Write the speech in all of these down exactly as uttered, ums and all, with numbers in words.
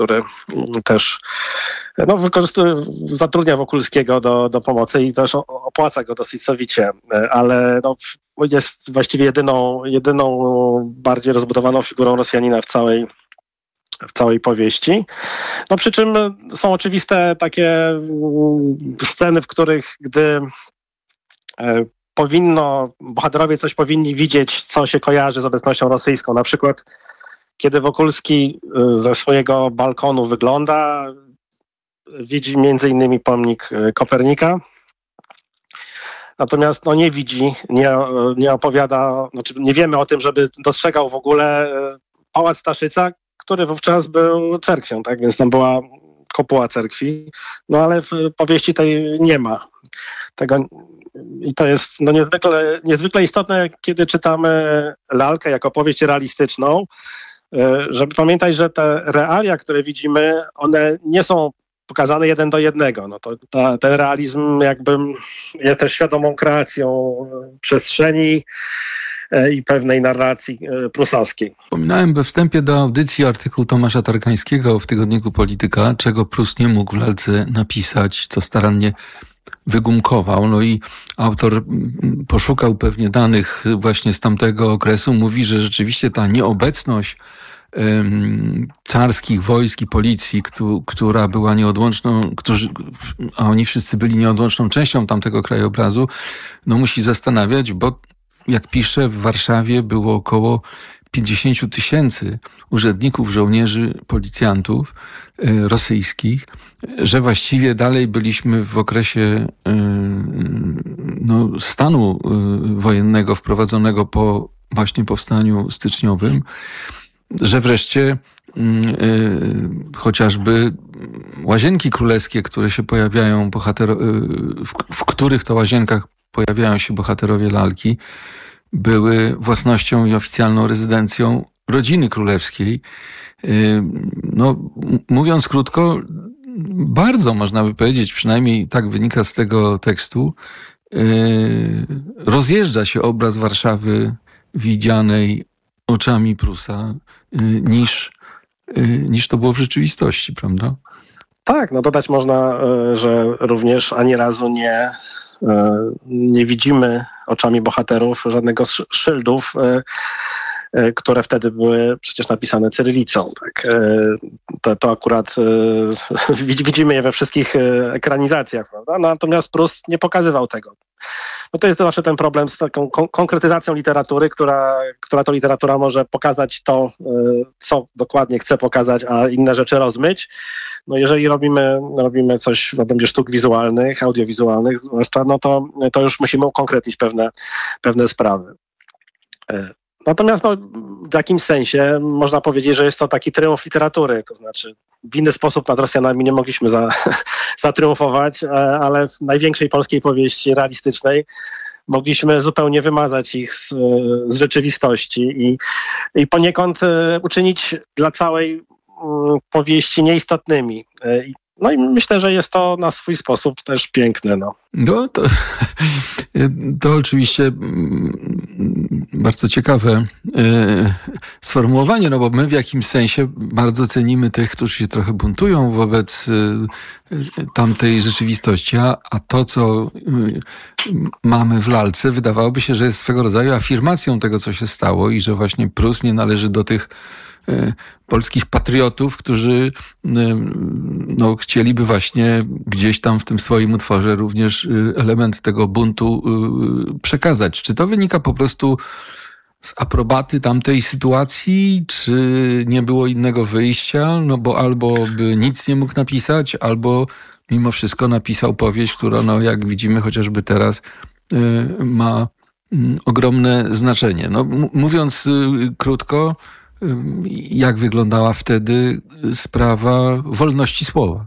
który też no, wykorzystuje, zatrudnia Wokulskiego do, do pomocy i też opłaca go dosyć sowicie, ale no, jest właściwie jedyną, jedyną bardziej rozbudowaną figurą Rosjanina w całej w całej powieści. No przy czym są oczywiste takie sceny, w których gdy powinno, bohaterowie coś powinni widzieć, co się kojarzy z obecnością rosyjską. Na przykład kiedy Wokulski ze swojego balkonu wygląda, widzi między innymi pomnik Kopernika. Natomiast no, nie widzi, nie, nie opowiada, znaczy nie wiemy o tym, żeby dostrzegał w ogóle Pałac Staszyca, który wówczas był cerkwią, tak? Więc tam była kopuła cerkwi, no ale w powieści tej nie ma tego. I to jest no, niezwykle, niezwykle istotne, kiedy czytamy lalkę jako powieść realistyczną, żeby pamiętać, że te realia, które widzimy, one nie są pokazane jeden do jednego. No to ta, ten realizm jakby jest też świadomą kreacją przestrzeni i pewnej narracji prusowskiej. Wspominałem we wstępie do audycji artykuł Tomasza Tarkańskiego w tygodniku Polityka, czego Prus nie mógł w lalce napisać, co starannie wygumkował. No i autor poszukał pewnie danych właśnie z tamtego okresu. Mówi, że rzeczywiście ta nieobecność um, carskich wojsk i policji, któ- która była nieodłączną, którzy, a oni wszyscy byli nieodłączną częścią tamtego krajobrazu, no musi zastanawiać, bo jak pisze, w Warszawie było około pięćdziesiąt tysięcy urzędników, żołnierzy, policjantów y, rosyjskich, że właściwie dalej byliśmy w okresie y, no, stanu y, wojennego wprowadzonego po właśnie powstaniu styczniowym, że wreszcie y, y, chociażby łazienki królewskie, które się pojawiają, bohatero- y, w, w których to łazienkach pojawiają się bohaterowie lalki, były własnością i oficjalną rezydencją rodziny królewskiej. No, mówiąc krótko, bardzo można by powiedzieć, przynajmniej tak wynika z tego tekstu, rozjeżdża się obraz Warszawy widzianej oczami Prusa niż, niż to było w rzeczywistości, prawda? Tak, no dodać można, że również ani razu nie nie widzimy oczami bohaterów żadnego z szyldów, które wtedy były przecież napisane cyrylicą. Tak? To, to akurat widzimy je we wszystkich ekranizacjach, prawda? Natomiast Prus nie pokazywał tego. No to jest zawsze ten problem z taką kon- konkretyzacją literatury, która, która to literatura może pokazać to, co dokładnie chce pokazać, a inne rzeczy rozmyć. No jeżeli robimy, robimy coś w obrębie sztuk wizualnych, audiowizualnych zwłaszcza, no to, to już musimy ukonkretnić pewne, pewne sprawy. Natomiast no, w jakimś sensie można powiedzieć, że jest to taki triumf literatury, to znaczy w inny sposób nad Rosjanami nie mogliśmy za, zatriumfować, ale w największej polskiej powieści realistycznej mogliśmy zupełnie wymazać ich z, z rzeczywistości i, i poniekąd uczynić dla całej powieści nieistotnymi. No i myślę, że jest to na swój sposób też piękne. No, no to, to oczywiście bardzo ciekawe sformułowanie, no bo my w jakimś sensie bardzo cenimy tych, którzy się trochę buntują wobec tamtej rzeczywistości, a, a to, co mamy w lalce, wydawałoby się, że jest swego rodzaju afirmacją tego, co się stało i że właśnie Prus nie należy do tych polskich patriotów, którzy no, chcieliby właśnie gdzieś tam w tym swoim utworze również element tego buntu przekazać. Czy to wynika po prostu z aprobaty tamtej sytuacji, czy nie było innego wyjścia? No bo albo by nic nie mógł napisać, albo mimo wszystko napisał powieść, która, no, jak widzimy chociażby teraz, ma ogromne znaczenie. No, m- mówiąc krótko, jak wyglądała wtedy sprawa wolności słowa?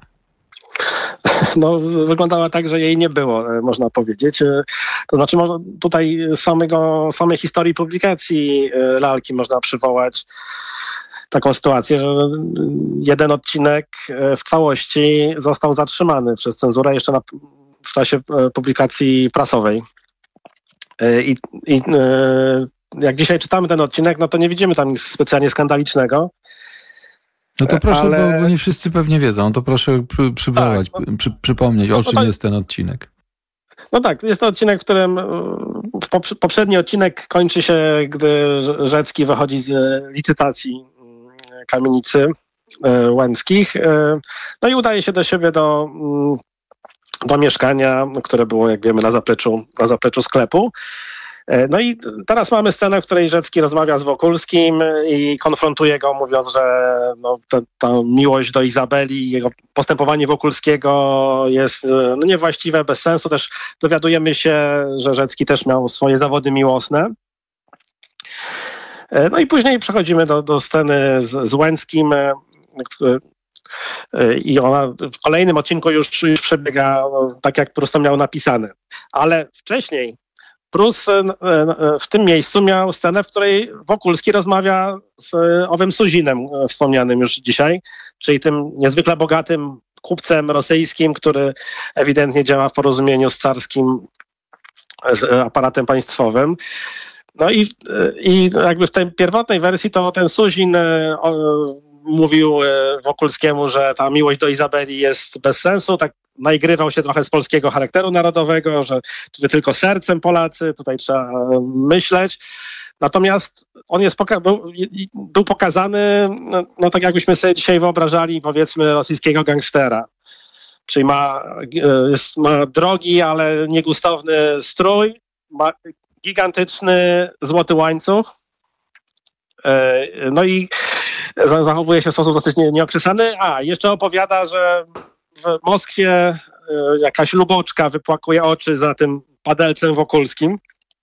No, wyglądała tak, że jej nie było, można powiedzieć. To znaczy tutaj samego, samej historii publikacji lalki można przywołać taką sytuację, że jeden odcinek w całości został zatrzymany przez cenzurę jeszcze na, w czasie publikacji prasowej. I, i jak dzisiaj czytamy ten odcinek, no to nie widzimy tam nic specjalnie skandalicznego. No to proszę, ale... bo, bo nie wszyscy pewnie wiedzą, to proszę przy, przywołać, tak, no, przy, przypomnieć, o czym no to... jest ten odcinek. No tak, jest to odcinek, w którym poprzedni odcinek kończy się, gdy Rzecki wychodzi z licytacji kamienicy Łęckich. No i udaje się do siebie do, do mieszkania, które było, jak wiemy, na zapleczu, na zapleczu sklepu. No i teraz mamy scenę, w której Rzecki rozmawia z Wokulskim i konfrontuje go, mówiąc, że no, ta, ta miłość do Izabeli, jego postępowanie Wokulskiego jest no, niewłaściwe, bez sensu. Też dowiadujemy się, że Rzecki też miał swoje zawody miłosne. No i później przechodzimy do, do sceny z, z Łęckim i ona w kolejnym odcinku już, już przebiega no, tak, jak po prostu miał napisane. Ale wcześniej Prus w tym miejscu miał scenę, w której Wokulski rozmawia z owym Suzinem wspomnianym już dzisiaj, czyli tym niezwykle bogatym kupcem rosyjskim, który ewidentnie działa w porozumieniu z carskim z aparatem państwowym. No i, i jakby w tej pierwotnej wersji to ten Suzin o, mówił Wokulskiemu, że ta miłość do Izabeli jest bez sensu, tak naigrywał się trochę z polskiego charakteru narodowego, że wy tylko sercem Polacy, tutaj trzeba myśleć. Natomiast on jest poka- był, był pokazany, no, no tak jakbyśmy sobie dzisiaj wyobrażali, powiedzmy, rosyjskiego gangstera. Czyli ma, jest, ma drogi, ale niegustowny strój, ma gigantyczny złoty łańcuch, no i zachowuje się w sposób dosyć nieokrzesany. A, jeszcze opowiada, że w Moskwie jakaś luboczka wypłakuje oczy za tym padelcem wokulskim.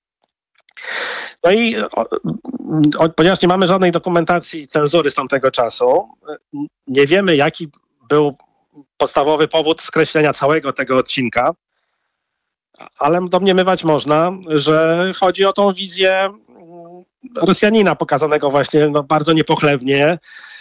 No i o, o, ponieważ nie mamy żadnej dokumentacji cenzury z tamtego czasu, nie wiemy, jaki był podstawowy powód skreślenia całego tego odcinka, ale domniemywać można, że chodzi o tą wizję Rosjanina pokazanego właśnie no, bardzo niepochlebnie.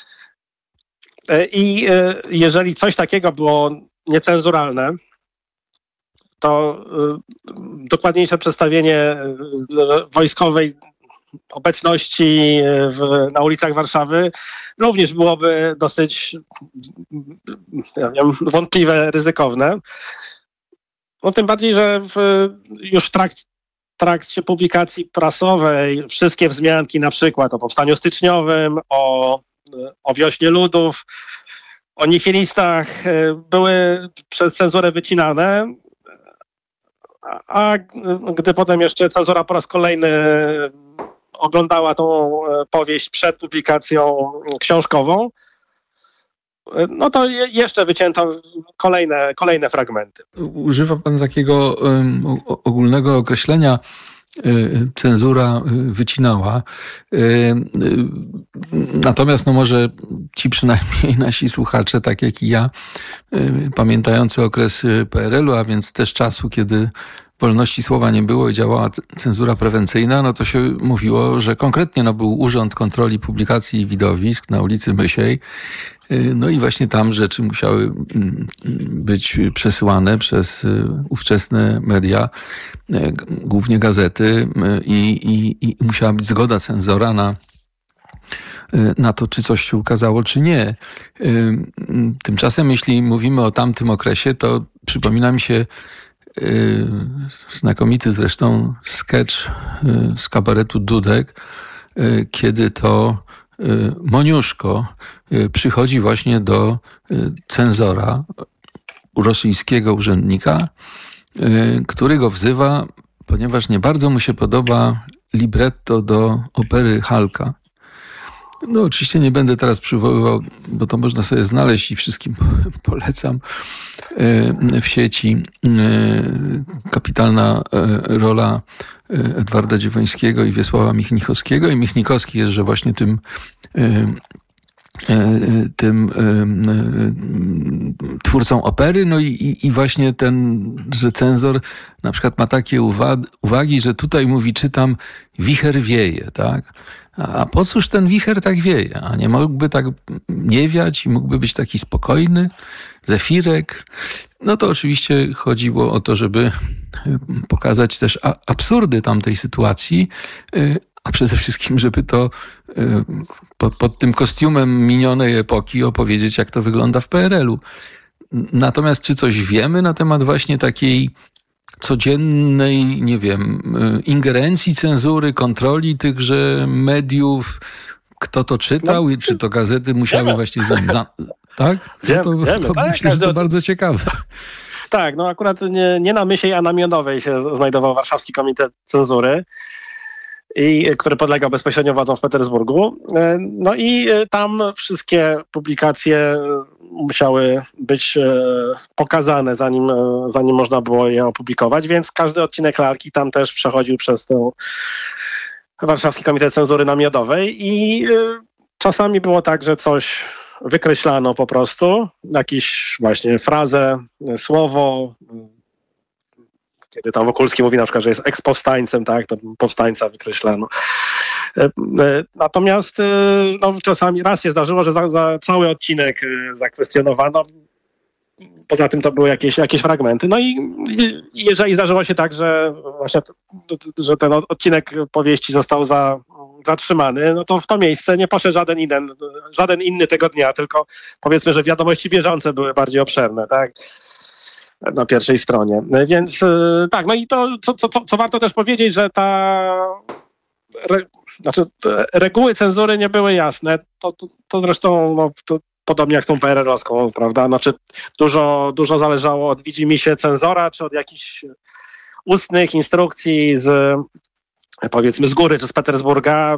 I jeżeli coś takiego było niecenzuralne, to dokładniejsze przedstawienie wojskowej obecności w, na ulicach Warszawy również byłoby dosyć ja wiem, wątpliwe, ryzykowne. No tym bardziej, że w, już w trakcie, trakcie publikacji prasowej wszystkie wzmianki na przykład o powstaniu styczniowym, o, o wiośnie ludów, o nihilistach były przez cenzurę wycinane, a gdy potem jeszcze cenzura po raz kolejny oglądała tą powieść przed publikacją książkową, no to jeszcze wycięto kolejne, kolejne fragmenty. Używa pan takiego um, ogólnego określenia y, cenzura y, wycinała. Y, y, natomiast no może ci przynajmniej nasi słuchacze, tak jak i ja, y, pamiętający okres P R L u, a więc też czasu, kiedy wolności słowa nie było i działała cenzura prewencyjna, no to się mówiło, że konkretnie no, był Urząd Kontroli Publikacji i Widowisk na ulicy Mysiej. No i właśnie tam rzeczy musiały być przesyłane przez ówczesne media, głównie gazety i, i, i musiała być zgoda cenzora na, na to, czy coś się ukazało, czy nie. Tymczasem, jeśli mówimy o tamtym okresie, to przypomina mi się znakomity zresztą sketch z kabaretu Dudek, kiedy to Moniuszko przychodzi właśnie do cenzora, rosyjskiego urzędnika, który go wzywa, ponieważ nie bardzo mu się podoba libretto do opery Halka. No oczywiście nie będę teraz przywoływał, bo to można sobie znaleźć i wszystkim polecam w sieci. Kapitalna rola Edwarda Dziewońskiego i Wiesława Michnikowskiego. I Michnikowski jest, że właśnie tym tym twórcą opery, no i, i właśnie ten, że cenzor na przykład ma takie uwagi, uwagi, że tutaj mówi, czytam, wicher wieje, tak? A po cóż ten wicher tak wieje? A nie mógłby tak nie wiać i mógłby być taki spokojny, zefirek? No to oczywiście chodziło o to, żeby pokazać też absurdy tamtej sytuacji, a przede wszystkim, żeby to pod, pod tym kostiumem minionej epoki opowiedzieć, jak to wygląda w P R L u. Natomiast czy coś wiemy na temat właśnie takiej codziennej, nie wiem, ingerencji, cenzury, kontroli tychże mediów? Kto to czytał? No, czy to gazety musiały wiemy. właśnie... Za... Tak? Wiem, no to, wiemy, to tak? myślę, że to bardzo ciekawe. Tak, no akurat nie, nie na Mysiej, a na Miodowej się znajdował Warszawski Komitet Cenzury, i, który podlegał bezpośrednio władzom w Petersburgu. No i tam wszystkie publikacje musiały być pokazane, zanim, zanim można było je opublikować, więc każdy odcinek lalki tam też przechodził przez ten Warszawski Komitet Cenzury na Miodowej i czasami było tak, że coś wykreślano po prostu, jakąś właśnie frazę, słowo. Kiedy tam Wokulski mówi na przykład, że jest ekspowstańcem, tak, to powstańca wykreślano. Natomiast no, czasami raz się zdarzyło, że za, za cały odcinek zakwestionowano. Poza tym to były jakieś, jakieś fragmenty. No i jeżeli zdarzyło się tak, że właśnie że ten odcinek powieści został za, zatrzymany, no to w to miejsce nie poszedł żaden inny, żaden inny tego dnia, tylko powiedzmy, że wiadomości bieżące były bardziej obszerne, tak? Na pierwszej stronie. Więc tak, no i to, co, co, co warto też powiedzieć, że ta re, znaczy, reguły cenzury nie były jasne. To, to, to zresztą no, to, podobnie jak z tą P R L-owską, prawda? Znaczy dużo, dużo zależało od widzimisię cenzora, czy od jakichś ustnych instrukcji z powiedzmy z góry, czy z Petersburga.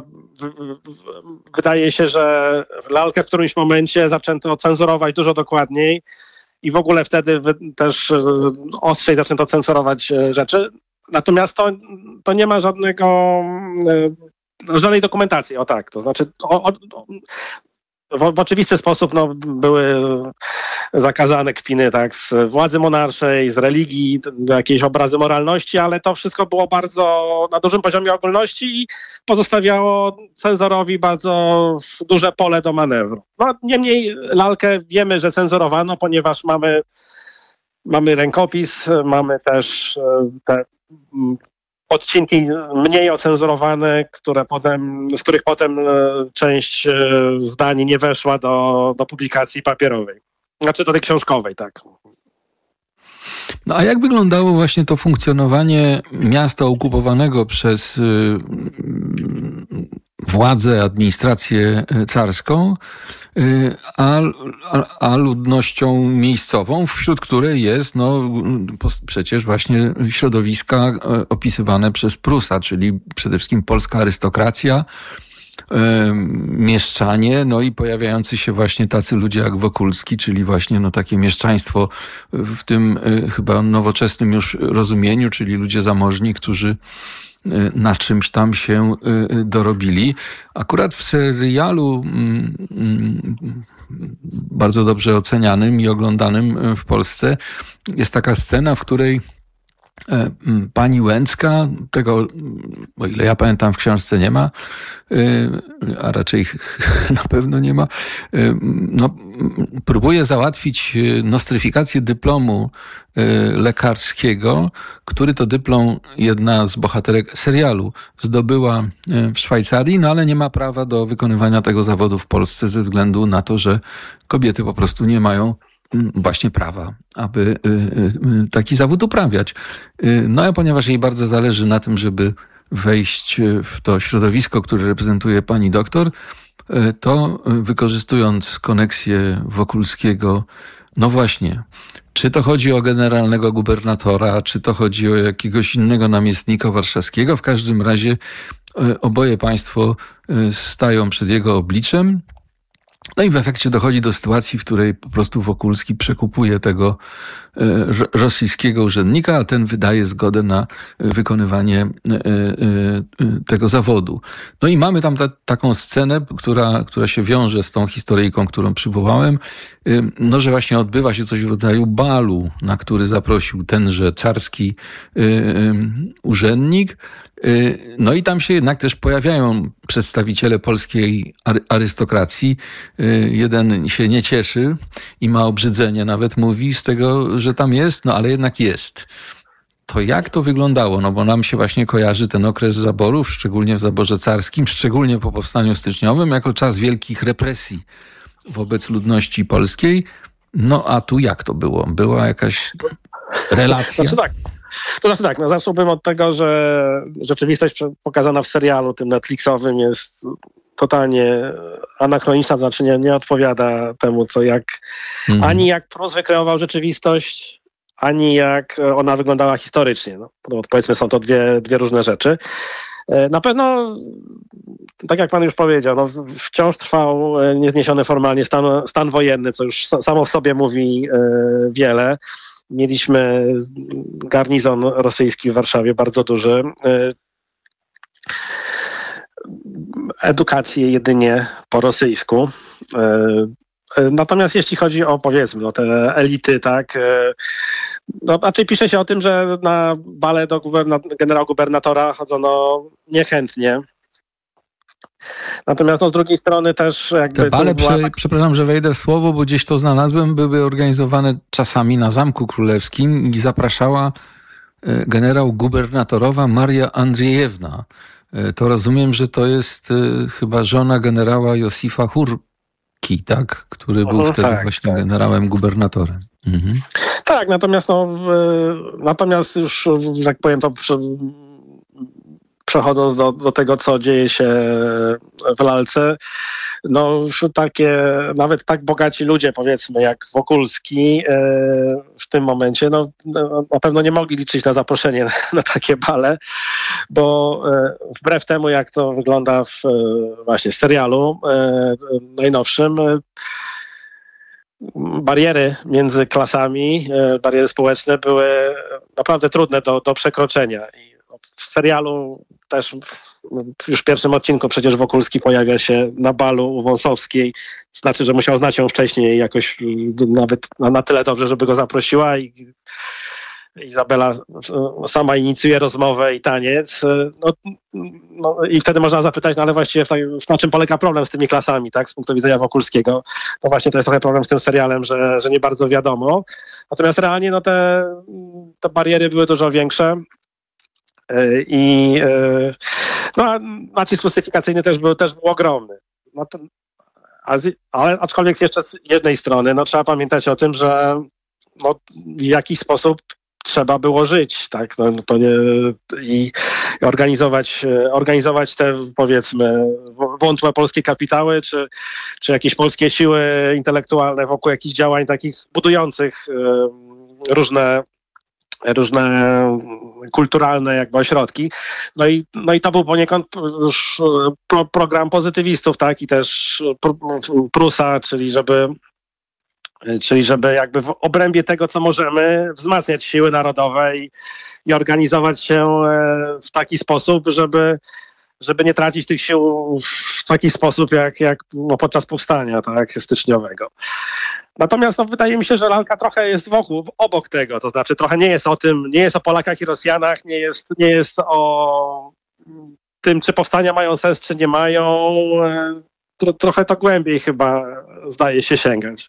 Wydaje się, że lalkę w którymś momencie zaczęto cenzurować dużo dokładniej i w ogóle wtedy też ostrzej zaczęto cenzurować rzeczy. Natomiast to, to nie ma żadnego, żadnej dokumentacji, o tak, to znaczy o, o, w, w oczywisty sposób no, były zakazane kpiny tak, z władzy monarszej, z religii, jakieś obrazy moralności, ale to wszystko było bardzo na dużym poziomie ogólności i pozostawiało cenzorowi bardzo duże pole do manewru. No, niemniej lalkę wiemy, że cenzurowano, ponieważ mamy, mamy rękopis, mamy też te odcinki mniej ocenzurowane, które potem, z których potem część zdań nie weszła do, do publikacji papierowej. Znaczy do tej książkowej, tak. No a jak wyglądało właśnie to funkcjonowanie miasta okupowanego przez y, władzę, administrację carską, y, a, a, a ludnością miejscową, wśród której jest no, przecież właśnie środowiska opisywane przez Prusa, czyli przede wszystkim polska arystokracja, mieszczanie, no i pojawiający się właśnie tacy ludzie jak Wokulski, czyli właśnie no takie mieszczaństwo w tym chyba nowoczesnym już rozumieniu, czyli ludzie zamożni, którzy na czymś tam się dorobili. Akurat w serialu bardzo dobrze ocenianym i oglądanym w Polsce jest taka scena, w której pani Łęcka, tego, o ile ja pamiętam, w książce nie ma, a raczej na pewno nie ma, no, próbuje załatwić nostryfikację dyplomu lekarskiego, który to dyplom jedna z bohaterek serialu zdobyła w Szwajcarii, no ale nie ma prawa do wykonywania tego zawodu w Polsce ze względu na to, że kobiety po prostu nie mają właśnie prawa, aby taki zawód uprawiać. No a ponieważ jej bardzo zależy na tym, żeby wejść w to środowisko, które reprezentuje pani doktor, to wykorzystując koneksję Wokulskiego, no właśnie, czy to chodzi o generalnego gubernatora, czy to chodzi o jakiegoś innego namiestnika warszawskiego, w każdym razie oboje państwo stają przed jego obliczem. No i w efekcie dochodzi do sytuacji, w której po prostu Wokulski przekupuje tego rosyjskiego urzędnika, a ten wydaje zgodę na wykonywanie tego zawodu. No i mamy tam ta, taką scenę, która, która się wiąże z tą historyjką, którą przywołałem, no, że właśnie odbywa się coś w rodzaju balu, na który zaprosił tenże carski urzędnik. No i tam się jednak też pojawiają przedstawiciele polskiej arystokracji. Jeden się nie cieszy i ma obrzydzenie, nawet mówi z tego, że tam jest, no ale jednak jest. to jak to wyglądało? No bo nam się właśnie kojarzy ten okres zaborów, szczególnie w zaborze carskim, szczególnie po powstaniu styczniowym, jako czas wielkich represji wobec ludności polskiej. No a tu jak to było? Była jakaś relacja? Znaczy tak. To znaczy tak, no zacząłbym od tego, że rzeczywistość pokazana w serialu tym Netflixowym jest totalnie anachroniczna, to znaczy nie, nie odpowiada temu, co jak mm. ani jak Prus wykreował rzeczywistość, ani jak ona wyglądała historycznie. No, powiedzmy, są to dwie, dwie różne rzeczy. Na pewno, tak jak pan już powiedział, no, wciąż trwał niezniesiony formalnie stan, stan wojenny, co już samo w sobie mówi e, wiele. Mieliśmy garnizon rosyjski w Warszawie, bardzo duży. E, edukację jedynie po rosyjsku. E, Natomiast jeśli chodzi o, powiedzmy, no, te elity, tak, no raczej pisze się o tym, że na bale do guberna- generał-gubernatora chodzono niechętnie. Natomiast no, z drugiej strony też jakby... Te bale, była... prze, przepraszam, że wejdę w słowo, bo gdzieś to znalazłem, były organizowane czasami na Zamku Królewskim i zapraszała generał-gubernatorowa Maria Andrzejewna. To rozumiem, że to jest chyba żona generała Józefa Hurki, tak, który był mhm, wtedy tak, właśnie tak. generałem gubernatorem. Mhm. Tak, natomiast no, natomiast już, że tak powiem, to przy, przechodząc do, do tego, co dzieje się w lalce, no już takie, nawet tak bogaci ludzie, powiedzmy, jak Wokulski w tym momencie, no na pewno nie mogli liczyć na zaproszenie na, na takie bale, bo wbrew temu, jak to wygląda w właśnie serialu najnowszym, bariery między klasami, bariery społeczne były naprawdę trudne do, do przekroczenia. I w serialu też już w pierwszym odcinku przecież Wokulski pojawia się na balu u Wąsowskiej. Znaczy, że musiał znać ją wcześniej jakoś nawet na, na tyle dobrze, żeby go zaprosiła i Izabela sama inicjuje rozmowę i taniec. No, no i wtedy można zapytać, no ale właściwie na czym polega problem z tymi klasami, tak, z punktu widzenia Wokulskiego. No właśnie to jest trochę problem z tym serialem, że, że nie bardzo wiadomo. Natomiast realnie no te, te bariery były dużo większe. I no, a nacisk rustyfikacyjny też był, też był ogromny. No to, ale aczkolwiek jeszcze z jednej strony no, trzeba pamiętać o tym, że no, w jakiś sposób trzeba było żyć, tak, no, to nie, i organizować, organizować te, powiedzmy, wątłe polskie kapitały, czy, czy jakieś polskie siły intelektualne wokół jakichś działań takich budujących różne różne kulturalne jakby ośrodki. No i, no i to był poniekąd już pro, program pozytywistów, tak, i też Prusa, czyli żeby czyli żeby jakby w obrębie tego, co możemy, wzmacniać siły narodowe i, i organizować się w taki sposób, żeby żeby nie tracić tych sił w taki sposób, jak, jak no, podczas powstania, tak, styczniowego. Natomiast no, wydaje mi się, że lalka trochę jest wokół, obok tego, to znaczy trochę nie jest o tym, nie jest o Polakach i Rosjanach, nie jest, nie jest o tym, czy powstania mają sens, czy nie mają. Tro, trochę to głębiej chyba zdaje się sięgać.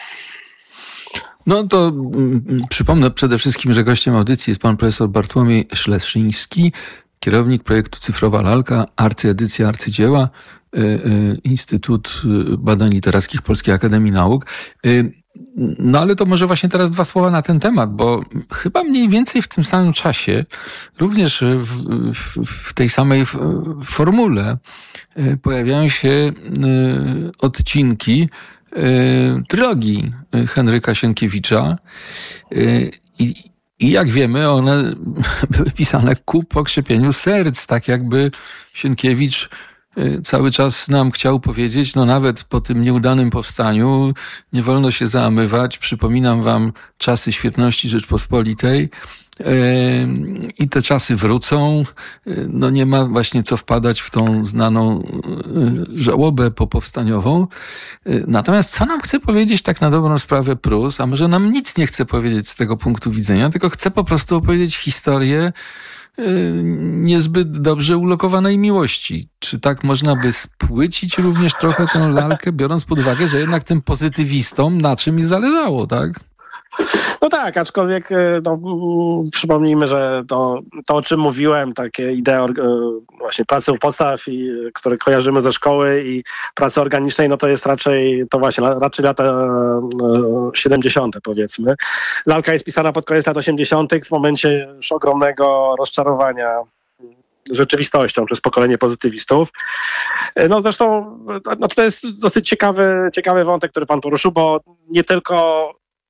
No to mm, przypomnę przede wszystkim, że gościem audycji jest pan profesor Bartłomiej Szleszyński, kierownik projektu Cyfrowa Lalka, arcyedycja arcydzieła, y, y, Instytut Badań Literackich Polskiej Akademii Nauk. Y, no ale to może właśnie teraz dwa słowa na ten temat, bo chyba mniej więcej w tym samym czasie, również w, w, w tej samej formule y, pojawiają się y, odcinki y, trylogii Henryka Sienkiewicza y, i I jak wiemy, one były pisane ku pokrzepieniu serc, tak jakby Sienkiewicz cały czas nam chciał powiedzieć, no nawet po tym nieudanym powstaniu nie wolno się załamywać. Przypominam wam czasy świetności Rzeczpospolitej i te czasy wrócą. No nie ma właśnie co wpadać w tą znaną żałobę popowstaniową. Natomiast co nam chce powiedzieć tak na dobrą sprawę Prus, a może nam nic nie chce powiedzieć z tego punktu widzenia, tylko chce po prostu opowiedzieć historię niezbyt dobrze ulokowanej miłości. Czy tak można by spłycić również trochę tę lalkę, biorąc pod uwagę, że jednak tym pozytywistom na czymś zależało, tak? No tak, aczkolwiek no, przypomnijmy, że to, to, o czym mówiłem, takie idee właśnie pracy u podstaw, i, które kojarzymy ze szkoły, i pracy organicznej, no to jest raczej, to właśnie, raczej lata siedemdziesiąte powiedzmy. Lalka jest pisana pod koniec lat osiemdziesiątych w momencie już ogromnego rozczarowania rzeczywistością przez pokolenie pozytywistów. No zresztą no to jest dosyć ciekawy, ciekawy wątek, który pan poruszył, bo nie tylko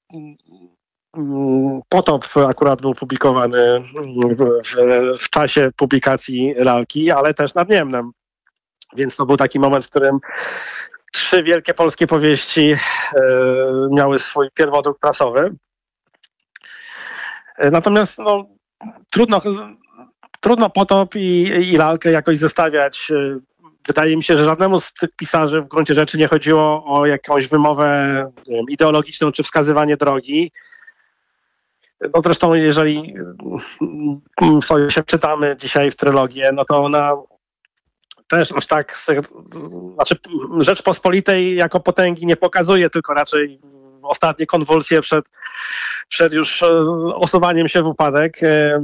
Potop akurat był publikowany w, w czasie publikacji Lalki, ale też nad Niemnem. Więc to był taki moment, w którym trzy wielkie polskie powieści e, miały swój pierwodruk prasowy. E, natomiast no, trudno, trudno Potop i, i Lalkę jakoś zestawiać. Wydaje mi się, że żadnemu z tych pisarzy w gruncie rzeczy nie chodziło o jakąś wymowę nie wiem, ideologiczną czy wskazywanie drogi. No zresztą jeżeli sobie się czytamy dzisiaj w trylogię, no to ona też aż tak, znaczy Rzeczpospolitej jako potęgi nie pokazuje, tylko raczej ostatnie konwulsje przed, przed już osuwaniem się w upadek.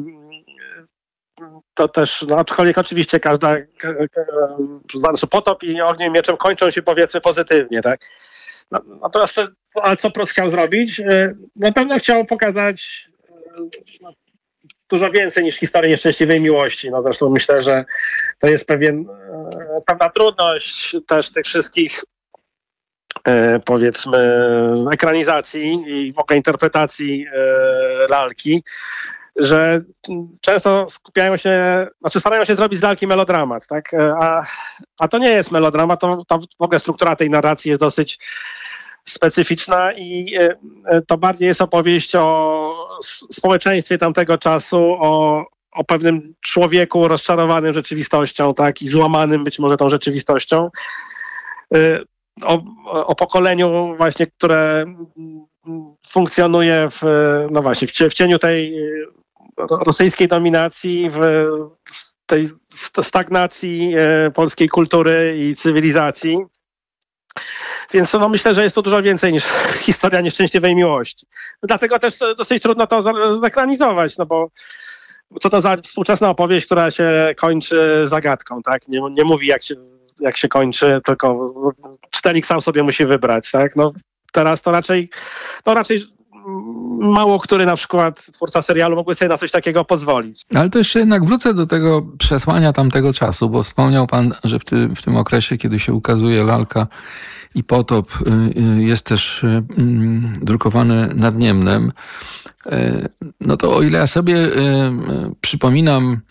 To też, no aczkolwiek oczywiście każda, znaczy Potop i Ogniem i Mieczem kończą się powiedzmy pozytywnie, tak? No, natomiast ale co Prost chciał zrobić? Na pewno chciał pokazać no, dużo więcej niż historię nieszczęśliwej miłości. No zresztą myślę, że to jest pewien, pewna trudność też tych wszystkich powiedzmy ekranizacji i w ogóle interpretacji Lalki, że często skupiają się, znaczy starają się zrobić z Lalki melodramat, tak? A, a to nie jest melodramat, to, to w ogóle struktura tej narracji jest dosyć specyficzna i to bardziej jest opowieść o społeczeństwie tamtego czasu, o, o pewnym człowieku rozczarowanym rzeczywistością, tak? I złamanym być może tą rzeczywistością. O, o pokoleniu właśnie, które funkcjonuje w, no właśnie, w cieniu tej rosyjskiej dominacji, w tej stagnacji polskiej kultury i cywilizacji. Więc no, myślę, że jest to dużo więcej niż historia nieszczęśliwej miłości. Dlatego też dosyć trudno to zekranizować, no bo co to za współczesna opowieść, która się kończy zagadką, tak? Nie, nie mówi jak się, jak się kończy, tylko czytelnik sam sobie musi wybrać, tak? No teraz to raczej, no raczej mało który na przykład twórca serialu mógłby sobie na coś takiego pozwolić. Ale to jeszcze jednak wrócę do tego przesłania tamtego czasu, bo wspomniał pan, że w, ty, w tym okresie, kiedy się ukazuje Lalka i Potop, jest też drukowany nad Niemnem. No to o ile ja sobie przypominam,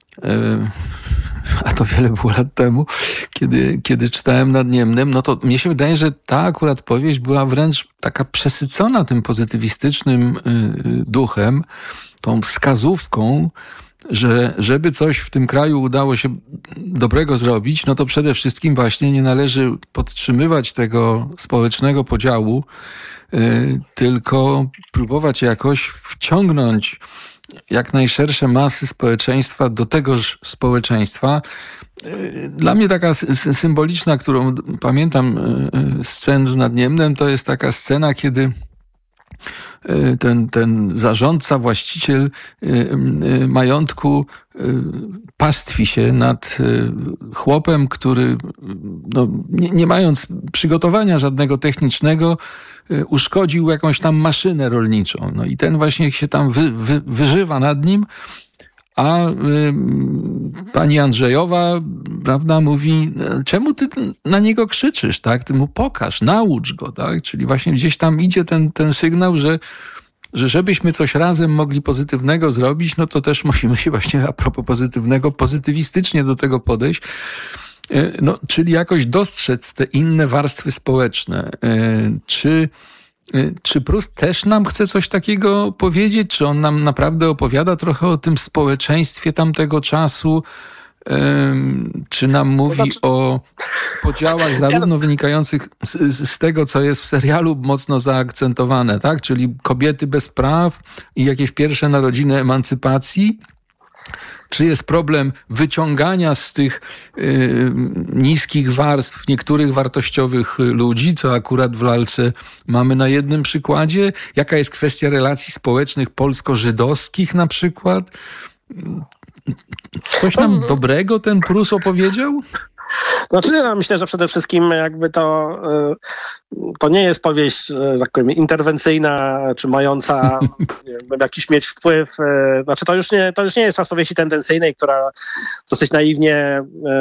a to wiele było lat temu, kiedy, kiedy czytałem nad Niemnem, no to mnie się wydaje, że ta akurat powieść była wręcz taka przesycona tym pozytywistycznym duchem, tą wskazówką, że żeby coś w tym kraju udało się dobrego zrobić, no to przede wszystkim właśnie nie należy podtrzymywać tego społecznego podziału, tylko próbować jakoś wciągnąć jak najszersze masy społeczeństwa do tegoż społeczeństwa. Dla mnie taka symboliczna, którą pamiętam scen z nad Niemnem, to jest taka scena, kiedy ten, ten zarządca, właściciel majątku pastwi się nad chłopem, który no, nie, nie mając przygotowania żadnego technicznego, uszkodził jakąś tam maszynę rolniczą. No i ten właśnie się tam wy, wy, wyżywa nad nim, a y, pani Andrzejowa, prawda, mówi, czemu ty na niego krzyczysz, tak? Ty mu pokaż, naucz go, tak? Czyli właśnie gdzieś tam idzie ten, ten sygnał, że, że żebyśmy coś razem mogli pozytywnego zrobić, no to też musimy się właśnie a propos pozytywnego, pozytywistycznie do tego podejść. No, czyli jakoś dostrzec te inne warstwy społeczne. Czy, czy Prust też nam chce coś takiego powiedzieć? Czy on nam naprawdę opowiada trochę o tym społeczeństwie tamtego czasu? Czy nam mówi to znaczy... o podziałach zarówno wynikających z, z tego, co jest w serialu mocno zaakcentowane, tak? Czyli kobiety bez praw i jakieś pierwsze narodziny emancypacji? Czy jest problem wyciągania z tych y, niskich warstw niektórych wartościowych ludzi, co akurat w lalce mamy na jednym przykładzie? Jaka jest kwestia relacji społecznych polsko-żydowskich na przykład? Coś nam dobrego ten Prus opowiedział? Znaczy, no, myślę, że przede wszystkim jakby to, to nie jest powieść, tak powiem, interwencyjna, czy mająca nie wiem, jakiś mieć wpływ. Znaczy, to już, nie, to już nie jest czas powieści tendencyjnej, która dosyć naiwnie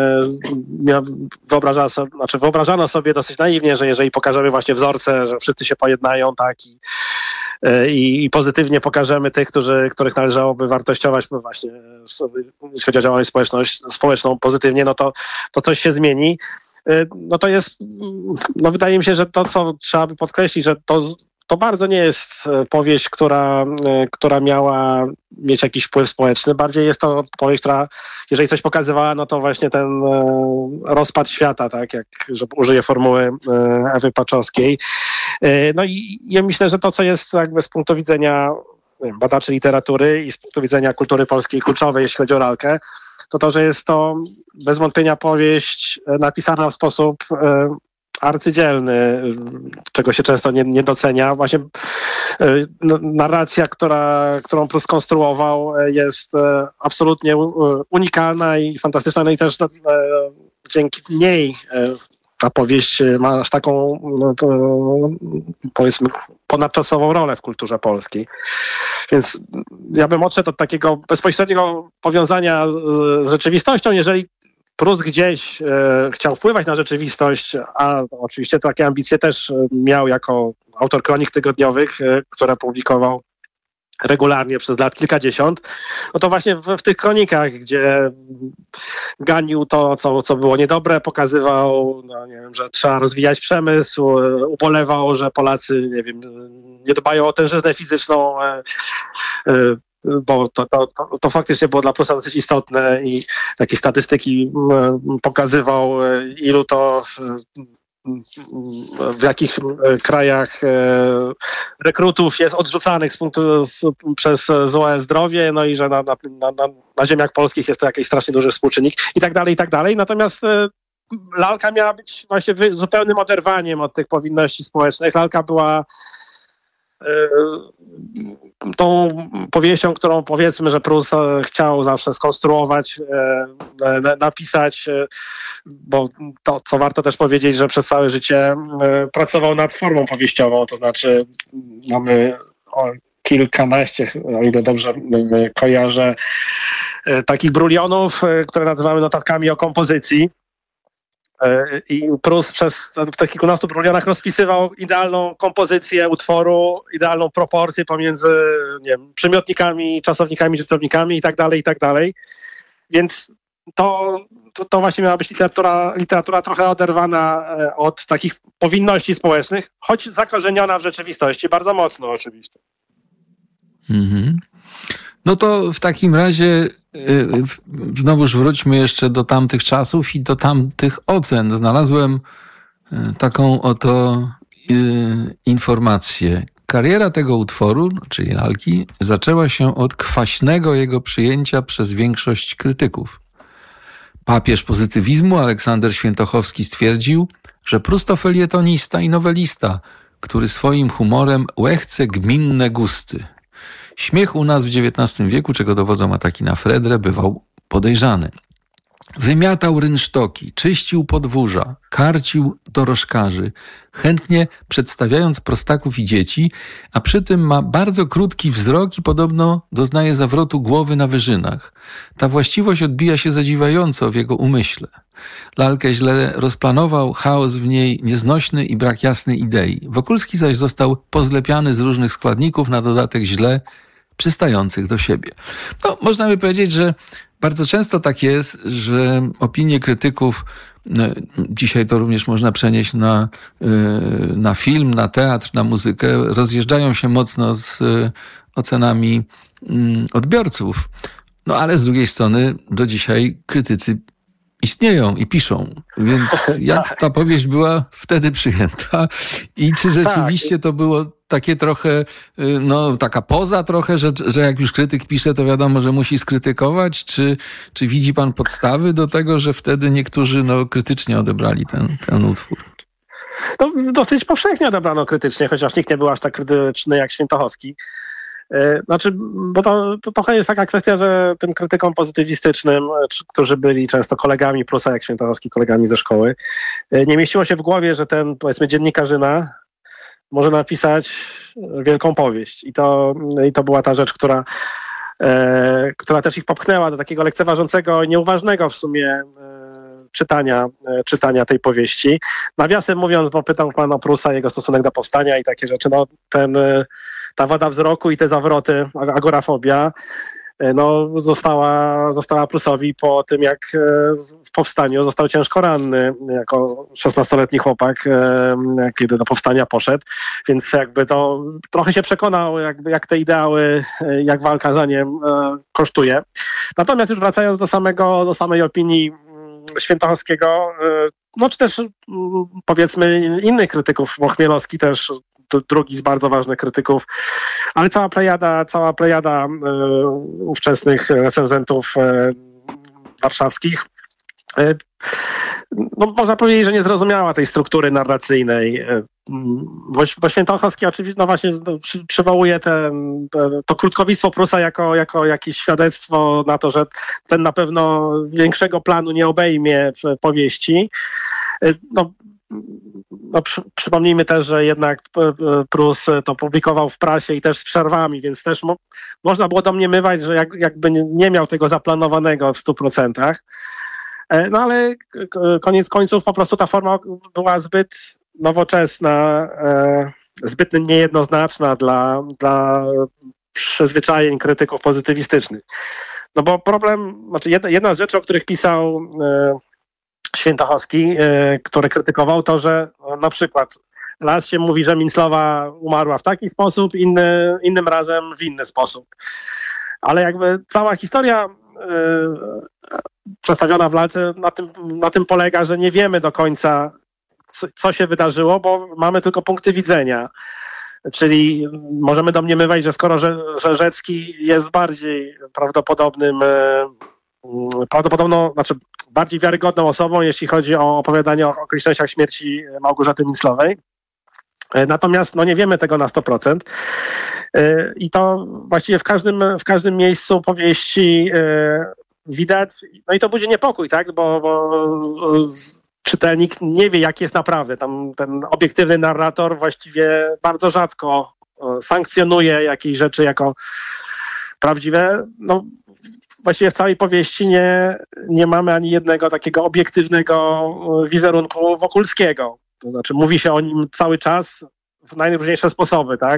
wyobrażała sobie, znaczy wyobrażano sobie dosyć naiwnie, że jeżeli pokażemy właśnie wzorce, że wszyscy się pojednają, tak, i I, i pozytywnie pokażemy tych, którzy, których należałoby wartościować, bo właśnie jeśli chodzi o działalność społeczność, społeczną pozytywnie, no to, to coś się zmieni. No to jest, no wydaje mi się, że to, co trzeba by podkreślić, że to, to bardzo nie jest powieść, która, która miała mieć jakiś wpływ społeczny. Bardziej jest to powieść, która, jeżeli coś pokazywała, no to właśnie ten rozpad świata, tak, jak, że użyję formuły Ewy Paczowskiej. No i ja myślę, że to, co jest jakby z punktu widzenia nie wiem, badaczy literatury i z punktu widzenia kultury polskiej kluczowe, jeśli chodzi o lalkę, to to, że jest to bez wątpienia powieść napisana w sposób arcydzielny, czego się często nie, nie docenia. Właśnie narracja, która, którą Prus skonstruował, jest absolutnie unikalna i fantastyczna. No i też dzięki niej ta powieść ma aż taką, no to, powiedzmy, ponadczasową rolę w kulturze polskiej. Więc ja bym odszedł od takiego bezpośredniego powiązania z rzeczywistością. Jeżeli Prus gdzieś e, chciał wpływać na rzeczywistość, a oczywiście takie ambicje też miał jako autor kronik tygodniowych, e, które publikował regularnie przez lat kilkadziesiąt, no to właśnie w, w tych kronikach, gdzie ganił to, co, co było niedobre, pokazywał, no nie wiem, że trzeba rozwijać przemysł, ubolewał, że Polacy, nie wiem, nie dbają o tężyznę fizyczną, e, e, bo to, to, to, to faktycznie było dla Prusa dosyć istotne i takie statystyki pokazywał, ilu to w jakich krajach rekrutów jest odrzucanych z punktu, z, przez złe zdrowie, no i że na, na, na, na ziemiach polskich jest to jakiś strasznie duży współczynnik i tak dalej, i tak dalej. Natomiast lalka miała być właśnie zupełnym oderwaniem od tych powinności społecznych. Lalka była tą powieścią, którą powiedzmy, że Prus chciał zawsze skonstruować, napisać, bo to, co warto też powiedzieć, że przez całe życie pracował nad formą powieściową, to znaczy mamy kilkanaście, o ile dobrze kojarzę, takich brulionów, które nazywamy notatkami o kompozycji. I Prus przez w tych kilkunastu brulionach rozpisywał idealną kompozycję utworu, idealną proporcję pomiędzy nie wiem, przymiotnikami, czasownikami, rzeczownikami i tak dalej, i tak dalej. Więc to, to, to właśnie miała być literatura, literatura trochę oderwana od takich powinności społecznych, choć zakorzeniona w rzeczywistości, bardzo mocno oczywiście. Mhm. No to w takim razie znowuż wróćmy jeszcze do tamtych czasów i do tamtych ocen. Znalazłem taką oto informację. Kariera tego utworu, czyli lalki, zaczęła się od kwaśnego jego przyjęcia przez większość krytyków. Papież pozytywizmu Aleksander Świętochowski stwierdził, że Prus to felietonista i nowelista, który swoim humorem łechce gminne gusty. Śmiech u nas w dziewiętnastym wieku, czego dowodzą ataki na Fredrę, bywał podejrzany. Wymiatał rynsztoki, czyścił podwórza, karcił dorożkarzy, chętnie przedstawiając prostaków i dzieci, a przy tym ma bardzo krótki wzrok i podobno doznaje zawrotu głowy na wyżynach. Ta właściwość odbija się zadziwiająco w jego umyśle. Lalkę źle rozplanował, chaos w niej nieznośny i brak jasnej idei. Wokulski zaś został pozlepiany z różnych składników, na dodatek źle przystających do siebie. No, można by powiedzieć, że bardzo często tak jest, że opinie krytyków, dzisiaj to również można przenieść na, na film, na teatr, na muzykę, rozjeżdżają się mocno z ocenami odbiorców. No ale z drugiej strony do dzisiaj krytycy istnieją i piszą. Więc jak ta powieść była wtedy przyjęta i czy rzeczywiście to było takie trochę, no taka poza trochę, że, że jak już krytyk pisze, to wiadomo, że musi skrytykować, czy, czy widzi pan podstawy do tego, że wtedy niektórzy no, krytycznie odebrali ten, ten utwór? No, dosyć powszechnie odebrano krytycznie, chociaż nikt nie był aż tak krytyczny jak Świętochowski. Znaczy, bo to, to trochę jest taka kwestia, że tym krytykom pozytywistycznym, którzy byli często kolegami Prusa, jak Świętochowski, kolegami ze szkoły, nie mieściło się w głowie, że ten, powiedzmy, dziennikarzyna może napisać wielką powieść. I to, i to była ta rzecz, która, e, która też ich popchnęła do takiego lekceważącego, nieuważnego w sumie e, czytania, e, czytania tej powieści. Nawiasem mówiąc, bo pytał pan o Prusa, jego stosunek do powstania i takie rzeczy, no ten... E, ta wada wzroku i te zawroty, agorafobia, no, została, została Prusowi po tym, jak w powstaniu został ciężko ranny jako szesnastoletni chłopak, kiedy do powstania poszedł, więc jakby to trochę się przekonał, jakby, jak te ideały, jak walka za nie kosztuje. Natomiast już wracając do samego, do samej opinii Świętochowskiego, no czy też powiedzmy innych krytyków, bo Chmielowski też drugi z bardzo ważnych krytyków, ale cała plejada, cała plejada y, ówczesnych recenzentów y, warszawskich, y, no, można powiedzieć, że nie zrozumiała tej struktury narracyjnej. Y, bo, bo Świętochowski oczywiście, no właśnie, no, przy, przywołuje ten, to, to krótkowictwo Prusa jako, jako jakieś świadectwo na to, że ten na pewno większego planu nie obejmie w powieści. Y, no, No, przy, przypomnijmy też, że jednak Prus to publikował w prasie i też z przerwami, więc też mo, można było domniemywać, że jak, jakby nie miał tego zaplanowanego w stu procentach. No ale koniec końców po prostu ta forma była zbyt nowoczesna, e, zbyt niejednoznaczna dla, dla przyzwyczajeń krytyków pozytywistycznych. No bo problem, znaczy jedna, jedna z rzeczy, o których pisał e, Świętochowski, y, który krytykował to, że no, na przykład raz się mówi, że Minclowa umarła w taki sposób, inny, innym razem w inny sposób. Ale jakby cała historia y, przedstawiona w lalce na tym, na tym polega, że nie wiemy do końca, co, co się wydarzyło, bo mamy tylko punkty widzenia. Czyli możemy domniemywać, że skoro Rzeżecki jest bardziej prawdopodobnym prawdopodobno, znaczy bardziej wiarygodną osobą, jeśli chodzi o opowiadanie o okolicznościach śmierci Małgorzaty Minclowej. Natomiast no, nie wiemy tego na sto procent. I to właściwie w każdym, w każdym miejscu powieści widać, no i to budzi niepokój, tak? Bo, bo czytelnik nie wie, jak jest naprawdę. Tam ten obiektywny narrator właściwie bardzo rzadko sankcjonuje jakieś rzeczy jako prawdziwe. No, właściwie w całej powieści nie, nie mamy ani jednego takiego obiektywnego wizerunku Wokulskiego. To znaczy mówi się o nim cały czas w najróżniejsze sposoby, tak?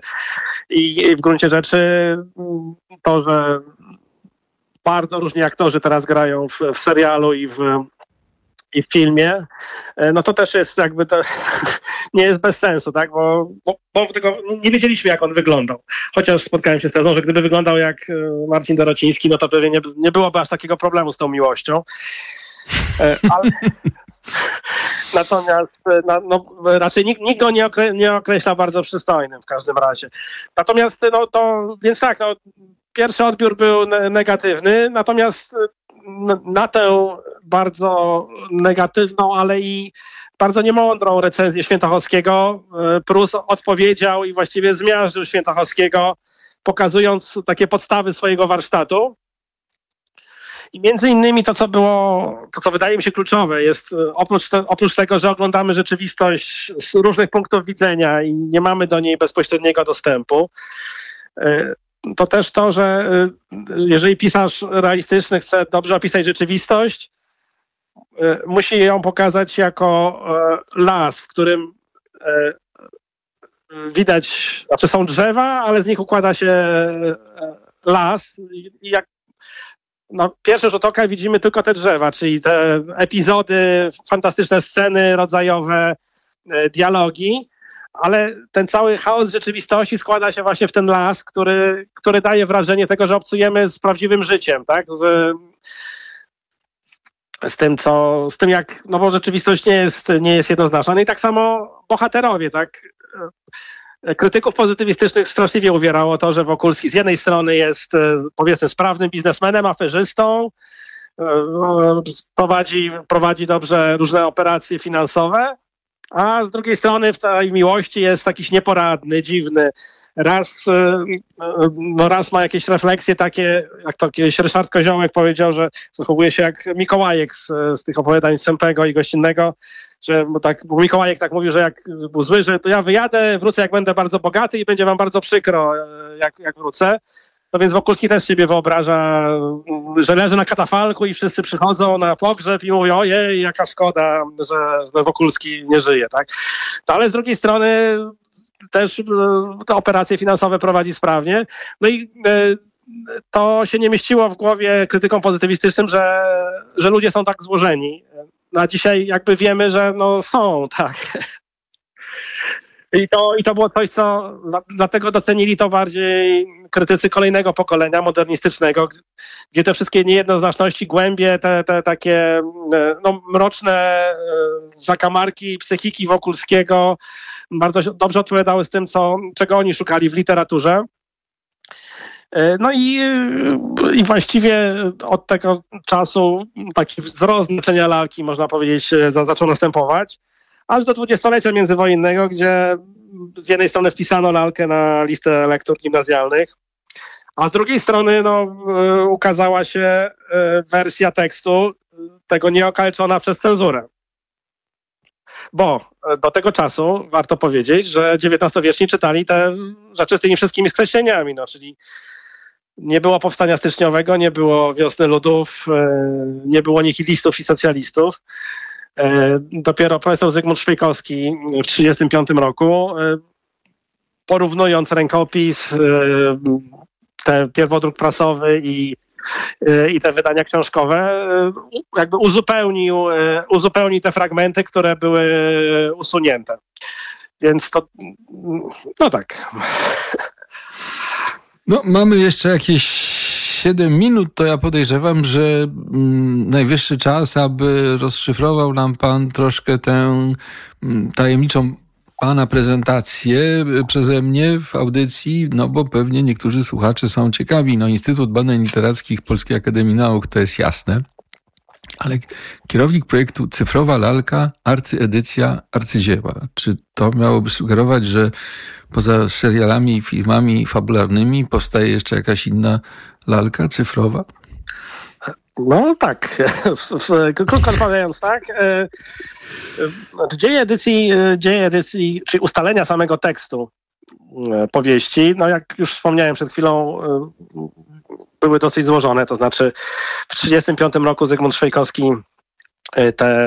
I, i w gruncie rzeczy to, że bardzo różni aktorzy teraz grają w, w serialu i w, i w filmie, no to też jest jakby to nie jest bez sensu, tak? Bo, bo, bo tego nie wiedzieliśmy, jak on wyglądał. Chociaż spotkałem się z tezą, że gdyby wyglądał jak Marcin Dorociński, no to pewnie nie, nie byłoby aż takiego problemu z tą miłością. Ale natomiast no, no, raczej nikt, nikt go nie, okre, nie określa bardzo przystojnym w każdym razie. Natomiast no to, więc tak, no, pierwszy odbiór był negatywny, natomiast na tę bardzo negatywną, ale i bardzo niemądrą recenzję Świętochowskiego Prus odpowiedział i właściwie zmiażdżył Świętochowskiego, pokazując takie podstawy swojego warsztatu. I między innymi to, co było, to co wydaje mi się kluczowe, jest oprócz, te, oprócz tego, że oglądamy rzeczywistość z różnych punktów widzenia i nie mamy do niej bezpośredniego dostępu, to też to, że jeżeli pisarz realistyczny chce dobrze opisać rzeczywistość, musi ją pokazać jako las, w którym widać, znaczy są drzewa, ale z nich układa się las. I jak no, pierwszy rzut oka widzimy tylko te drzewa, czyli te epizody, fantastyczne sceny rodzajowe, dialogi, ale ten cały chaos rzeczywistości składa się właśnie w ten las, który, który daje wrażenie tego, że obcujemy z prawdziwym życiem, tak? Z, z tym, co, z tym jak, no bo rzeczywistość nie jest, nie jest jednoznaczna. No i tak samo bohaterowie, tak. Krytyków pozytywistycznych straszliwie uwierało to, że Wokulski z jednej strony jest, powiedzmy, sprawnym biznesmenem, aferzystą, prowadzi, prowadzi dobrze różne operacje finansowe, a z drugiej strony w tej miłości jest jakiś nieporadny, dziwny. Raz, no raz ma jakieś refleksje takie, jak to kiedyś Ryszard Koziołek powiedział, że zachowuje się jak Mikołajek z, z tych opowiadań Sępego i Gościnnego, że bo tak, bo Mikołajek tak mówił, że jak był zły, że to ja wyjadę, wrócę jak będę bardzo bogaty i będzie wam bardzo przykro, jak, jak wrócę. No więc Wokulski też siebie wyobraża, że leży na katafalku i wszyscy przychodzą na pogrzeb i mówią, ojej, jaka szkoda, że, że Wokulski nie żyje, tak? No, ale z drugiej strony też te operacje finansowe prowadzi sprawnie. No i to się nie mieściło w głowie krytykom pozytywistycznym, że, że ludzie są tak złożeni. No a dzisiaj jakby wiemy, że no są, tak. I to, I to było coś, co dlatego docenili to bardziej krytycy kolejnego pokolenia, modernistycznego, gdzie te wszystkie niejednoznaczności, głębie, te, te takie no, mroczne zakamarki psychiki Wokulskiego bardzo dobrze odpowiadały z tym, co, czego oni szukali w literaturze. No i, i właściwie od tego czasu taki wzrost znaczenia lalki, można powiedzieć, zaczął następować, aż do dwudziestolecia międzywojennego, gdzie z jednej strony wpisano lalkę na listę lektur gimnazjalnych, a z drugiej strony no, ukazała się wersja tekstu, tego nieokaleczona przez cenzurę. Bo do tego czasu warto powiedzieć, że dziewiętnastowieczni czytali te rzeczy z tymi wszystkimi skreśleniami, no, czyli nie było powstania styczniowego, nie było wiosny ludów, nie było nihilistów i socjalistów. Dopiero profesor Zygmunt Szwejkowski w tysiąc dziewięćset trzydziestym piątym roku, porównując rękopis, ten pierwodruk prasowy i, i te wydania książkowe, jakby uzupełnił, uzupełnił te fragmenty, które były usunięte. Więc to, no tak. No, mamy jeszcze jakieś siedem minut, to ja podejrzewam, że mm, najwyższy czas, aby rozszyfrował nam pan troszkę tę mm, tajemniczą pana prezentację przeze mnie w audycji, no bo pewnie niektórzy słuchacze są ciekawi. No, Instytut Badań Literackich Polskiej Akademii Nauk, to jest jasne, ale kierownik projektu Cyfrowa Lalka, arcyedycja arcydzieła. Czy to miałoby sugerować, że poza serialami i filmami fabularnymi powstaje jeszcze jakaś inna lalka cyfrowa? No tak, krótko odpowiadając tak, dzieje edycji, dzieje edycji, czyli ustalenia samego tekstu powieści, no jak już wspomniałem przed chwilą, były dosyć złożone, to znaczy w trzydziestym piątym roku Zygmunt Szwejkowski te,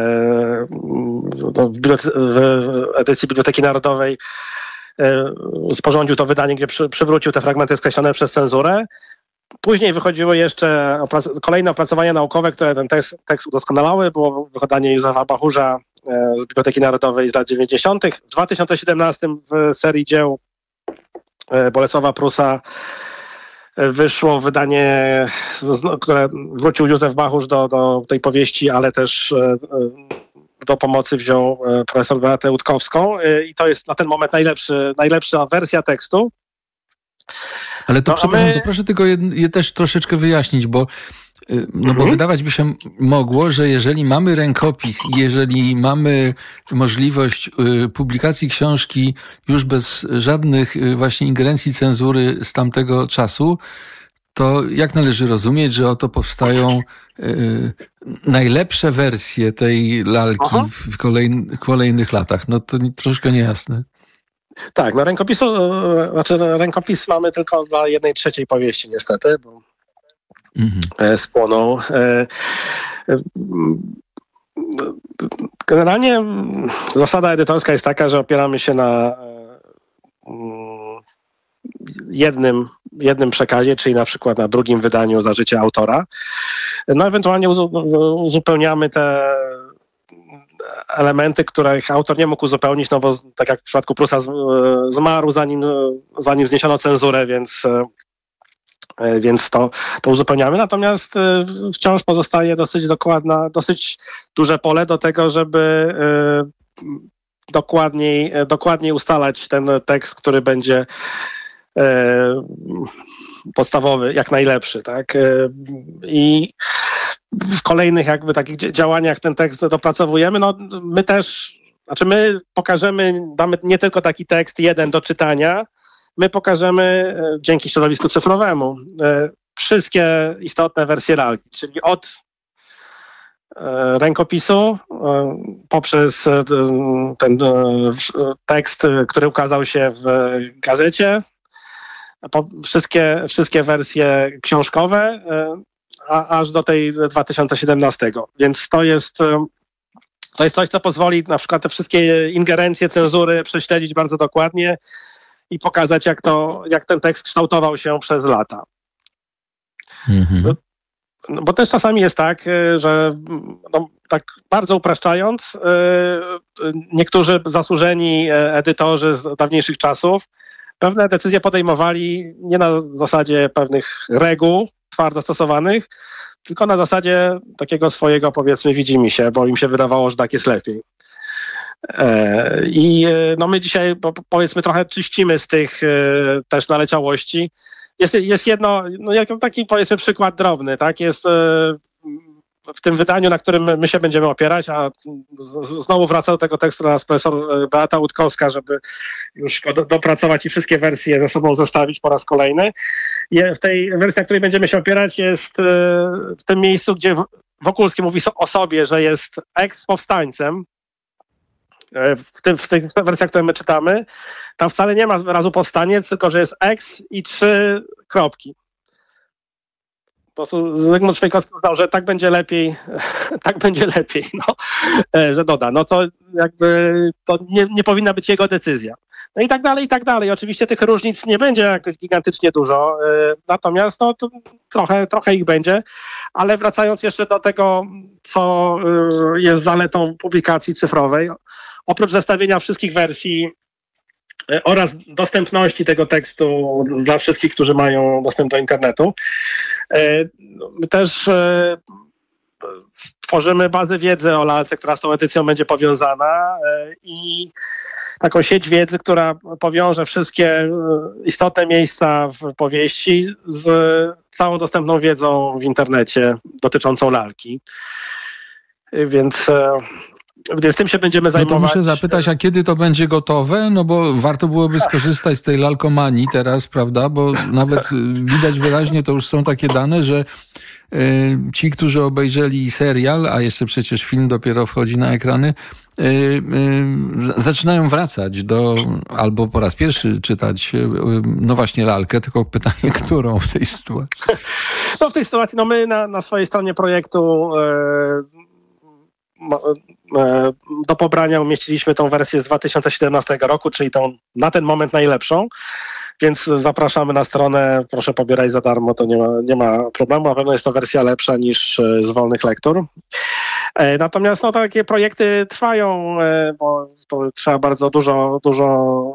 w, w edycji Biblioteki Narodowej sporządził to wydanie, gdzie przy, przywrócił te fragmenty skreślone przez cenzurę. Później wychodziły jeszcze oprac- kolejne opracowania naukowe, które ten tekst, tekst udoskonalały. Było wydanie Józefa Bachurza z Biblioteki Narodowej z lat dziewięćdziesiątych. W dwa tysiące siedemnastym w serii dzieł Bolesława Prusa wyszło wydanie, które wrócił Józef Bachusz do, do tej powieści, ale też do pomocy wziął profesor Beatę Łutkowską i to jest na ten moment najlepszy, najlepsza wersja tekstu. Ale to, no, przepraszam, my... to proszę tego je, je też troszeczkę wyjaśnić, bo no mhm. bo wydawać by się mogło, że jeżeli mamy rękopis i jeżeli mamy możliwość publikacji książki już bez żadnych właśnie ingerencji cenzury z tamtego czasu, to jak należy rozumieć, że oto powstają y, najlepsze wersje tej lalki Aha. w kolejn, kolejnych latach? No to troszkę niejasne. Tak, no rękopisu, znaczy rękopis mamy tylko dla jednej trzeciej powieści niestety, bo mhm. spłonął. Generalnie zasada edytorska jest taka, że opieramy się na jednym, jednym przekazie, czyli na przykład na drugim wydaniu za życia autora. No ewentualnie uzupełniamy te elementy, których autor nie mógł uzupełnić, no bo tak jak w przypadku Prusa zmarł, zanim, zanim zniesiono cenzurę, więc Więc to, to uzupełniamy. Natomiast wciąż pozostaje dosyć dokładna, dosyć duże pole do tego, żeby dokładniej, dokładniej ustalać ten tekst, który będzie podstawowy, jak najlepszy, tak? I w kolejnych jakby takich działaniach ten tekst dopracowujemy. No my też, znaczy my pokażemy, damy nie tylko taki tekst jeden do czytania, my pokażemy dzięki środowisku cyfrowemu wszystkie istotne wersje lalki, czyli od rękopisu poprzez ten tekst, który ukazał się w gazecie, wszystkie, wszystkie wersje książkowe, a, aż do tej dwa tysiące siedemnastego. Więc to jest, to jest coś, co pozwoli na przykład te wszystkie ingerencje, cenzury prześledzić bardzo dokładnie i pokazać, jak, to, jak ten tekst kształtował się przez lata. Mhm. No, bo też czasami jest tak, że no, tak bardzo upraszczając, niektórzy zasłużeni edytorzy z dawniejszych czasów pewne decyzje podejmowali nie na zasadzie pewnych reguł twardo stosowanych, tylko na zasadzie takiego swojego, powiedzmy, widzimisię, bo im się wydawało, że tak jest lepiej. I no my dzisiaj, powiedzmy, trochę czyścimy z tych też naleciałości. Jest, jest jedno, no jak taki, powiedzmy, przykład drobny, tak? Jest w tym wydaniu, na którym my się będziemy opierać, a znowu wraca do tego tekstu nas profesor Beata Łutkowska, żeby już go do, dopracować i wszystkie wersje ze sobą zestawić po raz kolejny. Je, w tej wersji, na której będziemy się opierać, jest w tym miejscu, gdzie Wokulski mówi o sobie, że jest eks-powstańcem. W, tym, w tych wersjach, które my czytamy, tam wcale nie ma wyrazu powstaniec, tylko że jest eks i trzy kropki. Po prostu Zygmunt Szwejkowski uznał, że tak będzie lepiej, tak będzie lepiej, no, że doda. No to jakby to nie, nie powinna być jego decyzja. No i tak dalej, i tak dalej. Oczywiście tych różnic nie będzie jakoś gigantycznie dużo, natomiast no, to trochę, trochę ich będzie, ale wracając jeszcze do tego, co jest zaletą publikacji cyfrowej, oprócz zestawienia wszystkich wersji oraz dostępności tego tekstu dla wszystkich, którzy mają dostęp do internetu, my też stworzymy bazę wiedzy o lalce, która z tą edycją będzie powiązana i taką sieć wiedzy, która powiąże wszystkie istotne miejsca w powieści z całą dostępną wiedzą w internecie dotyczącą lalki. Więc Więc tym się będziemy zajmować. No to muszę zapytać, a kiedy to będzie gotowe? No bo warto byłoby skorzystać z tej lalkomanii teraz, prawda? Bo nawet widać wyraźnie, to już są takie dane, że y, ci, którzy obejrzeli serial, a jeszcze przecież film dopiero wchodzi na ekrany, y, y, zaczynają wracać do, albo po raz pierwszy czytać, y, no właśnie lalkę, tylko pytanie, którą w tej sytuacji? No w tej sytuacji, no my na, na swojej stronie projektu y, do pobrania umieściliśmy tą wersję z dwa tysiące siedemnastego roku, czyli tą na ten moment najlepszą, więc zapraszamy na stronę, proszę pobierać za darmo, to nie ma, nie ma problemu, na pewno jest to wersja lepsza niż z wolnych lektur. Natomiast no, takie projekty trwają, bo to trzeba bardzo dużo, dużo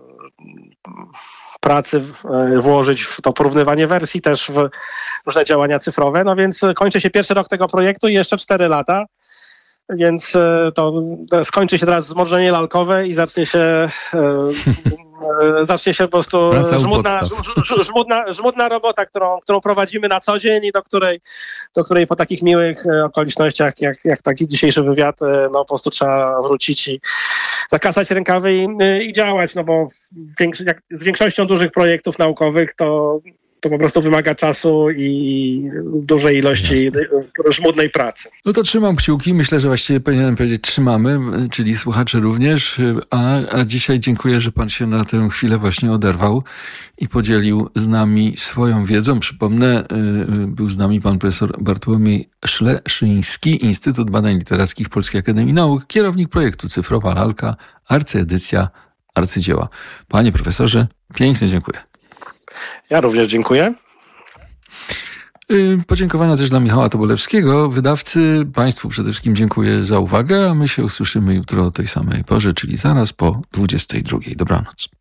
pracy włożyć w to porównywanie wersji, też w różne działania cyfrowe, no więc kończy się pierwszy rok tego projektu i jeszcze cztery lata. Więc to skończy się teraz wzmożenie lalkowe i zacznie się e, zacznie się po prostu żmudna, żmudna, żmudna robota, którą, którą prowadzimy na co dzień i do której, do której po takich miłych okolicznościach, jak, jak taki dzisiejszy wywiad, no po prostu trzeba wrócić i zakasać rękawy i, i działać, no bo większo- jak z większością dużych projektów naukowych to to po prostu wymaga czasu i dużej ilości Jasne. żmudnej pracy. No to trzymam kciuki. Myślę, że właściwie powinienem powiedzieć trzymamy, czyli słuchacze również. A, a dzisiaj dziękuję, że pan się na tę chwilę właśnie oderwał i podzielił z nami swoją wiedzą. Przypomnę, był z nami pan profesor Bartłomiej Szleszyński, Instytut Badań Literackich Polskiej Akademii Nauk, kierownik projektu Cyfrowa Lalka, arcyedycja Arcydzieła. Panie profesorze, pięknie dziękuję. Ja również dziękuję. Podziękowania też dla Michała Tobolewskiego, wydawcy. Państwu przede wszystkim dziękuję za uwagę, a my się usłyszymy jutro o tej samej porze, czyli zaraz po dwudziestej drugiej. Dobranoc.